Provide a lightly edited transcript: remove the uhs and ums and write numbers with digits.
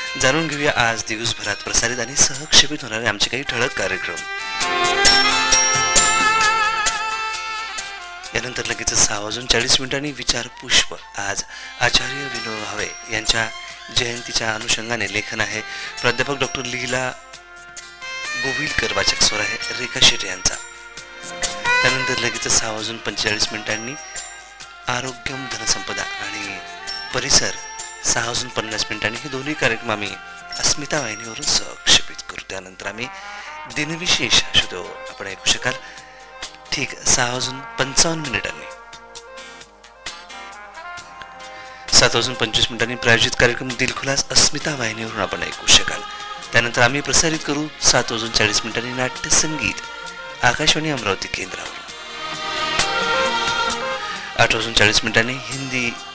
जाणून घेऊया आज दिवसभरात प्रसारित आणि सहक्षेपित होणारे आमचे काही ठळक कार्यक्रम. यानंतर लगेच 6:40 विचार पुष्प. आज आचार्य विनोद भावे यांच्या जयंतीच्या अनुषंगाने लेखन आहे प्राध्यापक डॉक्टर लीला गोविलकर. वाचक स्वर आहे रेखा शेटे यांचा. त्यानंतर लगेच 6:45 आरोग्यम धनसंपदा आणि परिसर 6:50 हे दोन्ही कार्यक्रम आम्ही अस्मिता वाहिनीवरून सहक्षेपित करू. त्यानंतर आम्ही दिनविशेष शोधू आपण ऐकू शकाल ठीक 6:55. 7:25 प्रायोजित कार्यक्रम दिलखुलास अस्मिता वाहिनीवरून आपण ऐकू शकाल. त्यानंतर आम्ही प्रसारित करू 7:40 नाट्य संगीत आकाशवाणी अमरावती केंद्रावरून. 8:40 हिंदी